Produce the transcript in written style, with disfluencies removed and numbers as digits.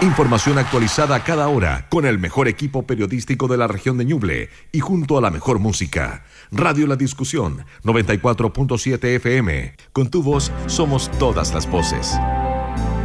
Información actualizada a cada hora, con el mejor equipo periodístico de la región de Ñuble y junto a la mejor música. Radio La Discusión, 94.7 FM. Con tu voz somos todas las voces.